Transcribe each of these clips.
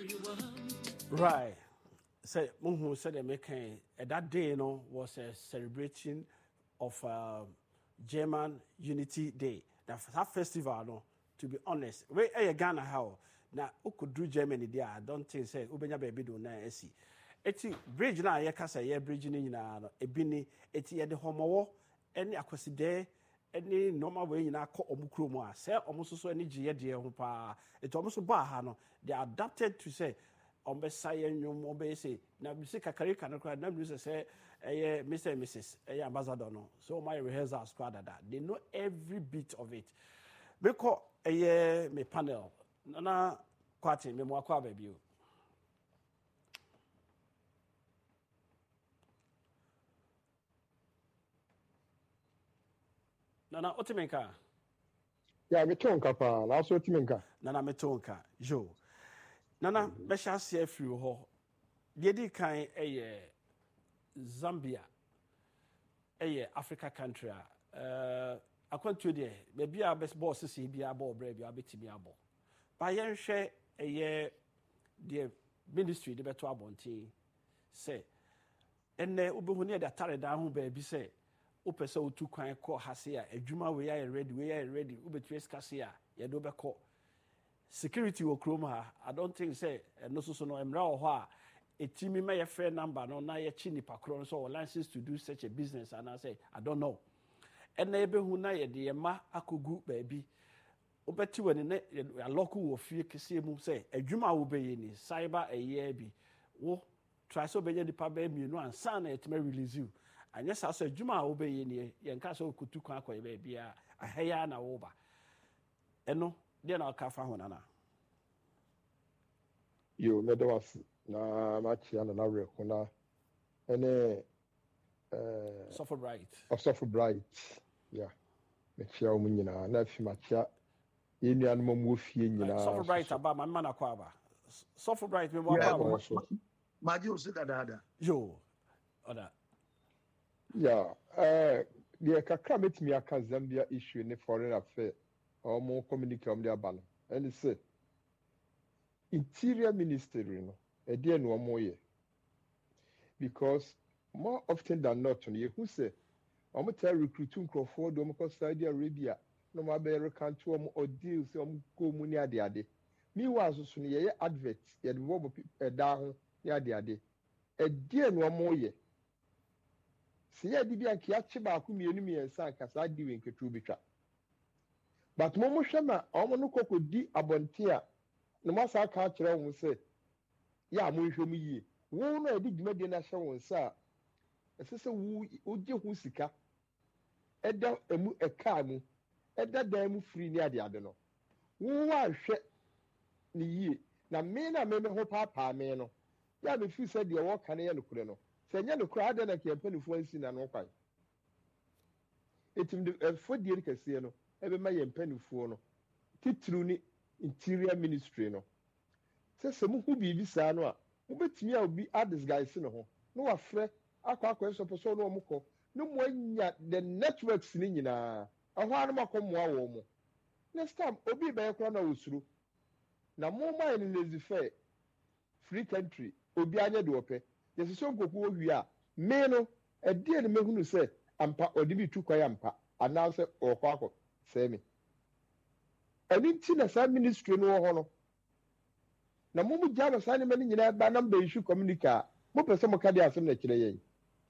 Right. So, Munhu said that day, was a celebration of German Unity Day. That festival, no, to be honest, we Ghana how now who could do Germany there? I don't think say Ubenya baby do na esi. Eti bridge na ye kasa ye bridge ni nyina no ebini eti ye de homowo eni akwaside eni normal way nyina akọ omukro mu a say omososo eni giye de ho pa eti omoso ba ha no they are adapted to say ombe sayen nyum ombe say na bisi kakari kan kra na bisi say Mr. and Mrs. Ambassador no so my rehearsal squad that they know every bit of it because me panel na kwati me mo akwa baby Nana otimenka ya metonka pa na so otimenka Nana metonka jo Nana be sha se afiri ho de di kan Zambia Africa country akwantu de be bia best boss se bia ball bra bia betimi abo ba yen hwe the ministry de beto abontin say enne obehu ne de tare da ho ba bi say opese otu kwan ko hase a adwuma we are ready obetu skase a ye do be ko security wo krom ha I don't think say no so no emra wo ho a etimi my friend number no na ye chi nipa kro so license to do such a business and I say I don't know enne ebehu na ye de ma akogu ba bi obeti woni ne aloku wo fie kese mu say adwuma wo be ye ni cyber eye bi wo try so be ye dipa ba mi no ansa na etime release you anya sa so adwuma wo be ye ni ye nka so kutu kwan akoye ba bia ahaya na wo ba eno de na ka fa ho na yo me do was na machi ana na reko na ene suffer bright yeah me chia o nyina na fi machia yenu anu mo fie nyina suffer bright aba ma na kwa aba suffer bright me mo aba maji o se dada yo oda yeah the kakra metimi aka Zambia issue ne foreign affair or more communicate the abano and say interior ministry no e dey no moye because more often than not you who say I'm tell recruiting crofo do mo Saudi Arabia no ma be recanto or deal say go mu ni ade meanwhile so no ye advert ye de wo da ho ni ade e dey no moye see ye di bia ki achi ba ku mienu miensa kasa di we nketu bitwa but mo hwema omo no kokodi abonte a no masa ka kire wo se ya mo hwem yie wo no edi dwumade na hye wo nsa esese wo oje hu sika eda emu eka mu eda dan mu free ni ade no wo wa hwe ni yie na me ho papa me no ya me fi se de wo ka ne ye no kure no se nya no kure ade na ke mpanifu ansi na no kwan etim de fodie kese no ebe ma ye mpanifu no titru ni interior ministry no se mu hu bibi saa no a mo betimi a obi disguise no ho no wa frɛ akwa so person no mo kɔ no mo anya the networks ni nyinaa ahwa no makomoa wo mo next time obi be kora na osuru na mo man ni lazy fair free country obi anya de opɛ yesi so nkoku owi a me no ɛde ne mehunu sɛ ampa odi bi tu kwa ampa anaasɛ ɔkɔ akɔ sɛ me ɛni ti na sa ministry no ho no na mo mu gya no sa ne mani nyina ba number issue communica mo pese mo ka de asem na kire yen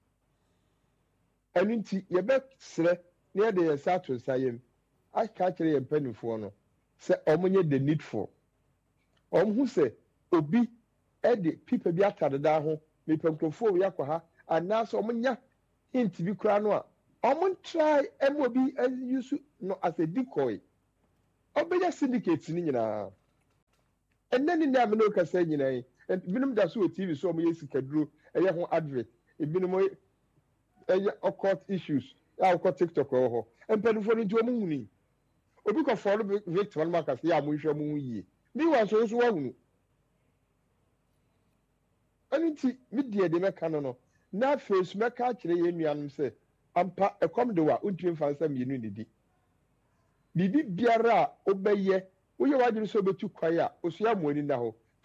ɛni ti ye be sre na ye de ye sa to sayem a ka kire ye mpanifo no sɛ omonye the needful hu sɛ obi de pipa bi atade da ho me pankrofo wi akwa ha anaasɛ omonya hint bi kura no a try obi use no as a decoy obenya syndicate ni nyina enani na me no kasa nyina yi binum da so TV so mo yesikaduro eye ho advert binum eye occult issues ya occult TikTok ho empanufo ni nti o mu huni obi ko follow victim ma kasa ya mo hwe mo yie mi wa so wa hunu anti media de meka no na face meka kire ye nuanum se ampa ekom de wa untwe mfansa mienu nidi bibi biara obeye woye wadiri so betu kwai a osua moani na ho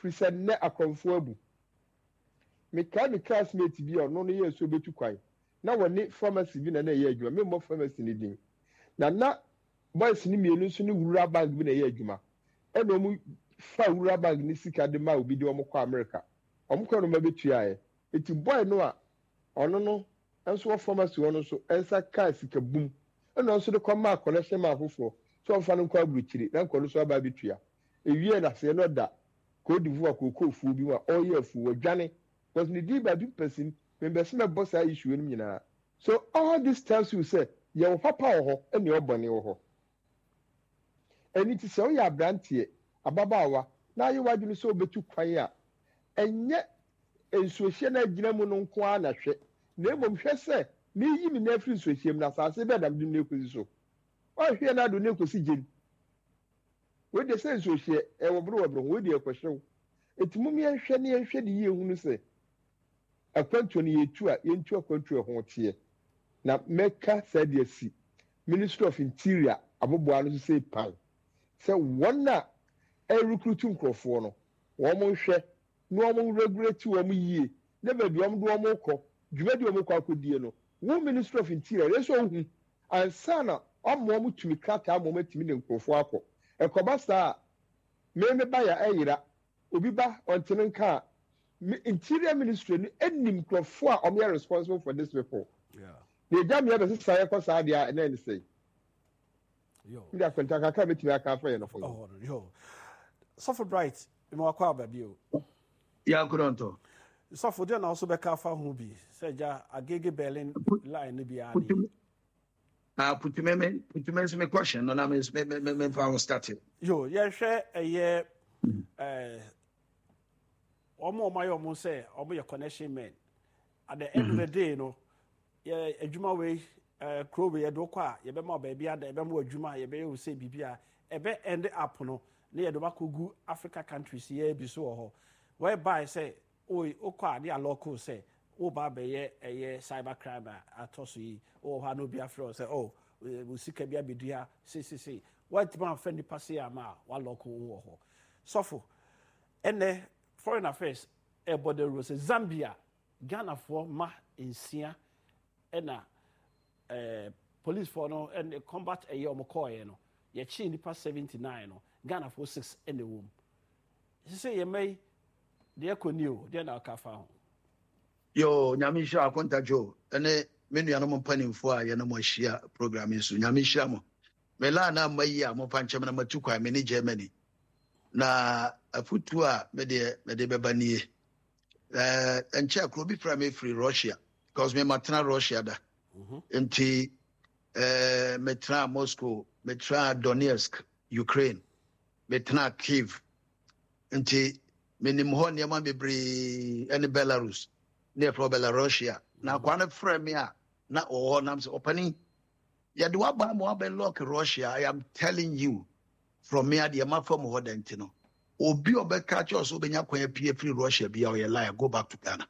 said ne akonfo abu me ka me classmate bi ono no ye so betu kwan na woni pharmacy bi na ye adwuma me mo pharmacy ni din na boys ni mienu so ni wura bag bi na ye adwuma e no mu fa wura bag ni sika de ma obi de omo kwa America omo kwa no ma betu aye eti boy no a ono no enso wo pharmacy ono so ensa ka sika bum eno nso de kwa ma connection ma afofo so mfa no kwa abuchiri na nko no so aba betua ewie na se no da ko divu akoko fu bi wa oye fu wadwane because the deal by big person members me boss issue no nyina so all this tells you say your papa ho and your bone ho and it is so ya brantie ababawa na ye wadwene so obetu kwan a enye ensuohye na gina mu no nko a na hwe na emom hwe se me yi mi na afiri nsuohye mu na sase be dam dim na ekosi so o hwe na do na ekosi gem we de say nsuohye e wo bro we de ekohyew etimum ye hwe ne ye hwe de ye hunu se akwantu ne yetu a yentu akwantu ho tie na meka said yesi Ministry of Interior aboboa no say pan say one na recruit nkrofo no wo mo hwe no mo regulate wo mo yie na ba biom do mo kɔ dwumadi wo mo kɔ akodie no wo Ministry of Interior yeso hu ansana omo mo tumi krata mo matimi ne nkrofo akɔ ekoba saa me ba ya ayira obi ba ontene nka Interior Ministry ni enim nkrofo a omo responsible for this people. Yeah. The jam here be say ko sa dia na ni say. Yo. Mi da kwenta kaka betimi aka fa ye no fo. Oh, yo. Suffer bright, me wakwa ba bi o. Ya kuronto. Suffer dey na also be ka fa ho bi. Say ja Agege Berlin line ni bi ani. Put me question no na me fa start. Yo, ye hwe eye omo mayo say omo your connection men. At the end of the day no adwuma we crow we do kwa ye be ma baby ada ye be ma adwuma ye be you say bibia e be end up no na ye do ba kogu Africa countries ye bi so ho whereby say oi okwa de local say o ba be ye cyber crime atoso yi o ha no bi afro say oh we sika bia bedua see what man fendi pass ama wa local wo ho sofo ene foreign affairs e border rule say Zambia Ghana for ma insia ena police for no and combat a year omokoye no ye chi nipa 79 no Ghana for 6 in the womb say ye may de ekoniu de na ka fa ho Yo nyame hia akonta jo ene menu ya no mpanimfo a ye no mo hia program so nyame hia mo mela na mayi a mo panchem na matukwa me ni Germany na afutu a me de bebanie enche akro bi fra me free Russia because me matna Russia da enti metra Moscow metra Donetsk Ukraine metra Kiev enti menim ho ne ma bebre ene Belarus ne from Belarus na kwana fra me a na o nam se opani ya de wa ba mo ba lock Russia. I am telling you from me the ma from ho denti no obi obeka cha so benya kwan pie free Russia bia o ye lie go back to Ghana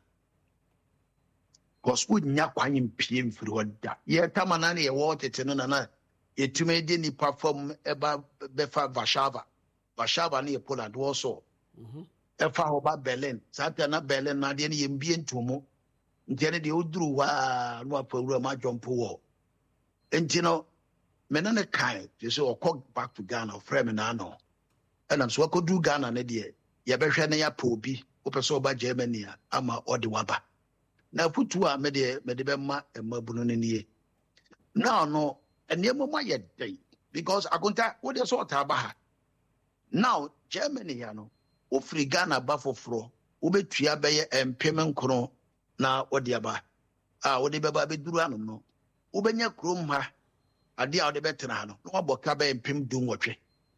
because would nya kwan pie free oda ye tamana na ye wotete no na yetume de ni perform eba befa Warszawa na ye Poland also efa ho ba Berlin sata na Berlin na de ye mbie ntomo ntene de oduru wa no apawura ma jompo wo entino menane kai je so okọ back to Ghana frame na no and so akodu Ghana na de ye behwe na ya pa obi opeso ba Germany ama ode waba na putu a me de be ma emabunu ne nie now no enemo ma ye dey because akonta wo de so ota ba ha now Germany ya no ofri Ghana ba foforo wo betua be ye empem nkoro na ode aba wo de be ba be duru anu no wo benya krom ha ade a wo de betena no no aboka be empem du nwotwe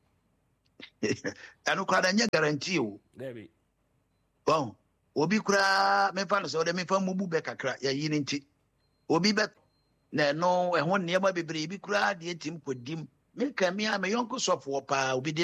anu kwa da nya guarantee o David bon obi kura me fa no so de me fa mubu be kakra ya yi nti obi be na no ehon ne ma bebre bi kura de tim kodim me ka me a me yonko sofo pa obi